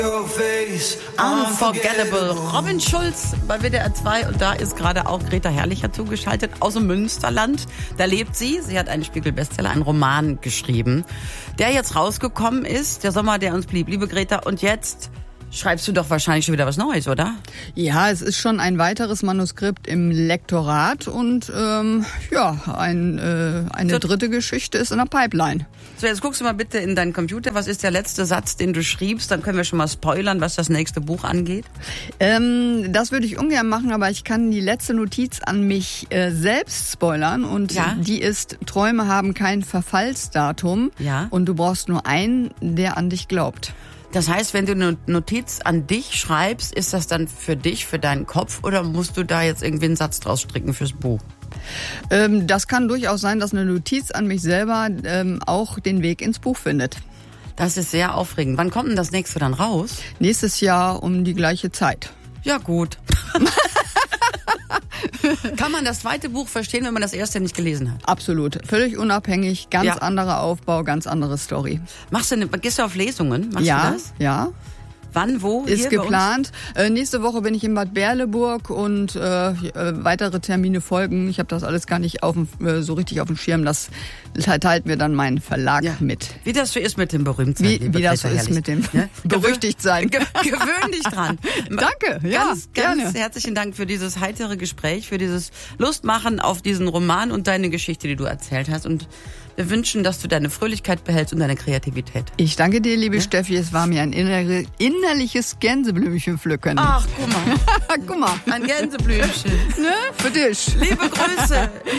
Unforgettable. Robin Schulz bei WDR 2 und da ist gerade auch Greta Herrlicher zugeschaltet aus dem Münsterland. Da lebt sie. Sie hat einen Spiegel-Bestseller, einen Roman geschrieben, der jetzt rausgekommen ist. Der Sommer, der uns blieb. Liebe Greta, und jetzt schreibst du doch wahrscheinlich schon wieder was Neues, oder? Ja, es ist schon ein weiteres Manuskript im Lektorat und eine dritte Geschichte ist in der Pipeline. So, jetzt guckst du mal bitte in deinen Computer. Was ist der letzte Satz, den du schriebst? Dann können wir schon mal spoilern, was das nächste Buch angeht. Das würde ich ungern machen, aber ich kann die letzte Notiz an mich selbst spoilern. Und die ist, Träume haben kein Verfallsdatum. Ja. Und du brauchst nur einen, der an dich glaubt. Das heißt, wenn du eine Notiz an dich schreibst, ist das dann für dich, für deinen Kopf, oder musst du da jetzt irgendwie einen Satz draus stricken fürs Buch? Das kann durchaus sein, dass eine Notiz an mich selber auch den Weg ins Buch findet. Das ist sehr aufregend. Wann kommt denn das nächste dann raus? Nächstes Jahr um die gleiche Zeit. Ja, gut. Kann man das zweite Buch verstehen, wenn man das erste nicht gelesen hat? Absolut. Völlig unabhängig, ganz anderer Aufbau, ganz andere Story. Gehst du auf Lesungen? Machst du das? Ja. Wann, wo? Ist geplant. Nächste Woche bin ich in Bad Berleburg und weitere Termine folgen. Ich habe das alles gar nicht so richtig auf dem Schirm. Das teilt mir dann mein Verlag mit. Wie das so ist mit dem Berühmtsein. Wie das so ist mit dem Berüchtigtsein. Gewöhn dich dran. Danke. Ganz herzlichen Dank für dieses heitere Gespräch, für dieses Lustmachen auf diesen Roman und deine Geschichte, die du erzählt hast. Und wir wünschen, dass du deine Fröhlichkeit behältst und deine Kreativität. Ich danke dir, liebe Steffi. Es war mir ein innerliches Gänseblümchen pflücken. Ach, guck mal. Guck mal. Ein Gänseblümchen. Ne? Für dich. Liebe Grüße.